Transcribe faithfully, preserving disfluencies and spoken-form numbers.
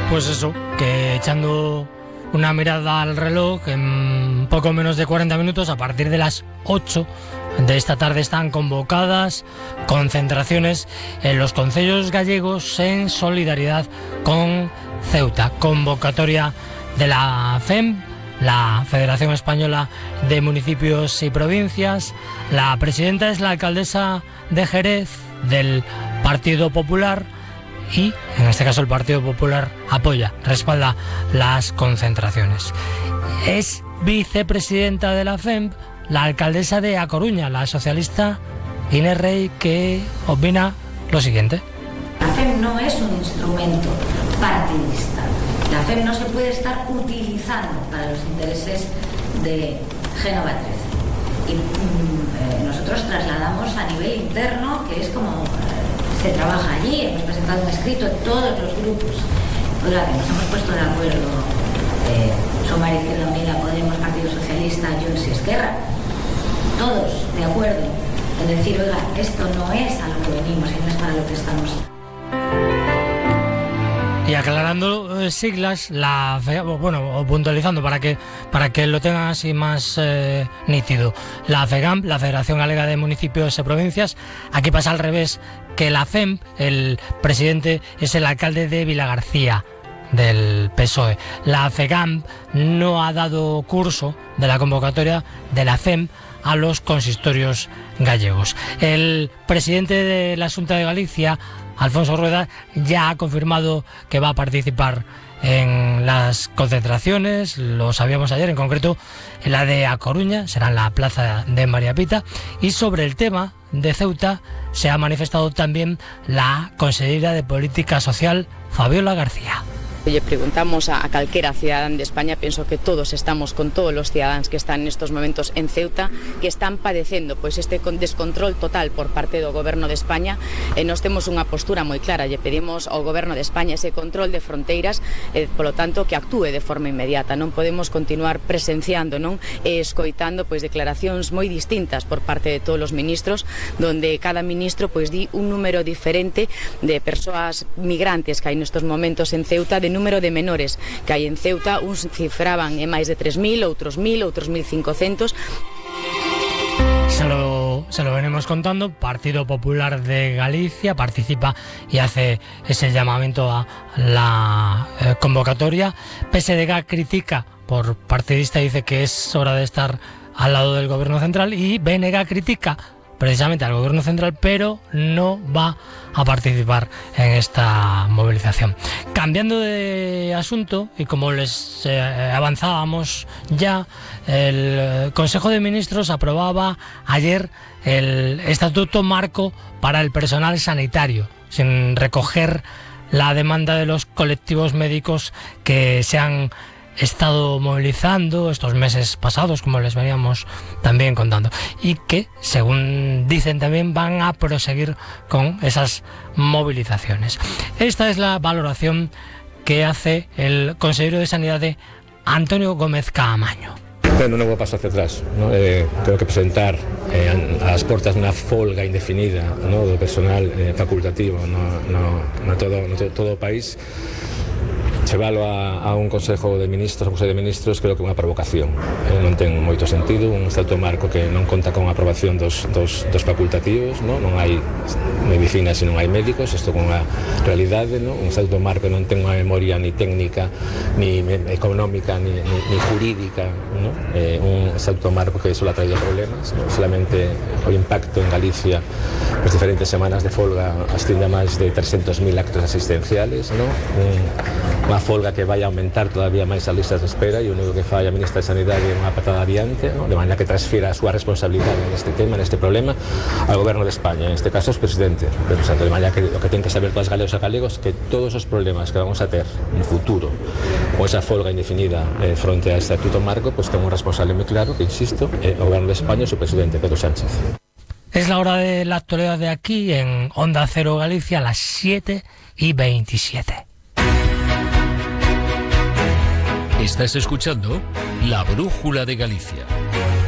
Pues eso, que echando una mirada al reloj, en poco menos de cuarenta minutos, a partir de las ocho de esta tarde, están convocadas concentraciones en los concellos gallegos en solidaridad con Ceuta. Convocatoria de la F E M, la Federación Española de Municipios y Provincias. La presidenta es la alcaldesa de Jerez, del Partido Popular, y en este caso el Partido Popular apoya, respalda las concentraciones. Es vicepresidenta de la F E M la alcaldesa de A Coruña, la socialista Inés Rey, que opina lo siguiente. La F E M no es un instrumento partidista. La F E M no se puede estar utilizando para los intereses de Génova trece. Y mm, eh, nosotros trasladamos a nivel interno, que es como eh, se trabaja allí. Hemos presentado un escrito todos los grupos. Oiga, que nos hemos puesto de acuerdo, eh, Sumar, Izquierda Unida, Podemos, Partido Socialista, Junts y Esquerra, todos de acuerdo en decir, oiga, esto no es a lo que venimos y no es para lo que estamos. Y aclarando eh, siglas, la F E G A M, bueno, o puntualizando para que para que lo tengan así más eh, nítido. La F E G A M, la Federación Galega de Municipios y Provincias, aquí pasa al revés que la F E M, el presidente es el alcalde de Vilagarcía, del P S O E. La F E G A M no ha dado curso de la convocatoria de la F E M a los consistorios gallegos. El presidente de la Xunta de Galicia, Alfonso Rueda, ya ha confirmado que va a participar en las concentraciones, lo sabíamos ayer, en concreto en la de A Coruña, será en la plaza de María Pita, y sobre el tema de Ceuta se ha manifestado también la consellera de Política Social, Fabiola García. Oye, preguntamos a, a calquera cidadán de España, pienso que todos estamos con todos los ciudadanos que están en estos momentos en Ceuta, que están padecendo pois este descontrol total por parte do Goberno de España. E nós temos unha postura moi clara, lle pedimos ao Goberno de España ese control de fronteiras, e polo tanto que actúe de forma inmediata. Non podemos continuar presenciando, non, e escoitando pois declaracións moi distintas por parte de todos os ministros, donde cada ministro pois di un número diferente de persoas migrantes que hai nestos momentos en Ceuta, de número de menores que hai en Ceuta. Uns cifraban en máis de tres mil, outros mil, outros mil cincocentos. Se lo, se lo venimos contando. Partido Popular de Galicia participa y hace ese llamamiento a la eh, convocatoria. P S D G critica por partidista, dice que es hora de estar al lado del Gobierno Central, y B N G critica precisamente al Gobierno Central, pero no va a participar en esta movilización. Cambiando de asunto, y como les eh, avanzábamos ya, el Consejo de Ministros aprobaba ayer el Estatuto Marco para el personal sanitario, sin recoger la demanda de los colectivos médicos que se han estado movilizando estos meses pasados, como les veníamos también contando, y que, según dicen, también van a proseguir con esas movilizaciones. Esta es la valoración que hace el consejero de Sanidade, Antonio Gómez Caamaño. Bueno, un nuevo paso hacia atrás, ¿no? Eh, creo que presentar eh, a las puertas una folga indefinida, ¿no?, do personal eh, facultativo no, no, no, todo, no todo, todo o país, chevalo a, a un Consejo de Ministros, un Consejo de Ministros, creo que é unha provocación. Eh, non ten moito sentido un Estatuto Marco que non conta con a aprobación dos, dos, dos facultativos, no? Non hai medicina se non hai médicos, isto con unha realidade, no? Un Estatuto Marco non ten unha memoria ni técnica, ni económica, ni, ni, ni jurídica, no? Eh, un Estatuto Marco que só ha traído problemas, no? Solamente o impacto en Galicia, as diferentes semanas de folga asciende a máis de trescentos mil actos asistenciales, no? Un, unha folga que vai aumentar todavía máis as listas de espera, e o único que fai a ministra de Sanidade é unha patada adiante, ¿no?, de maneira que transfira a súa responsabilidade neste tema, neste problema, ao Goberno de España, en este caso os presidente, pero, o sea, de maneira que o que ten que saber todas as galegos e galegos que todos os problemas que vamos a ter no futuro con esa folga indefinida eh, fronte a este Estatuto Marco, pues ten un responsable moi claro, que insisto, é o Goberno de España e o seu presidente, Pedro Sánchez. Es la hora de la actualidad de aquí en Onda Cero Galicia, a las siete y veintisiete. Estás escuchando La Brújula de Galicia.